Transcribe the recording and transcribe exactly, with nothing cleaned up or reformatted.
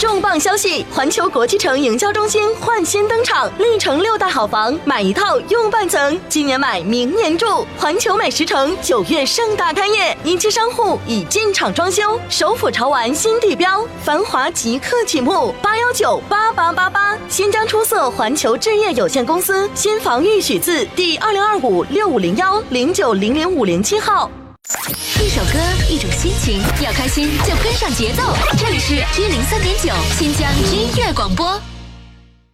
重磅消息！环球国际城营销中心焕新登场，历城六大好房，买一套用半层，今年买明年住。环球美食城九月盛大开业，一期商户已进场装修，首府潮玩新地标，繁华即刻启幕，八幺九八八八八。新疆出色环球置业有限公司新房预许字第二零二五六五零幺零九零零五零七号。 一首歌，一种心情，要开心就跟上节奏。这里是 G 零三点九新疆音乐广播。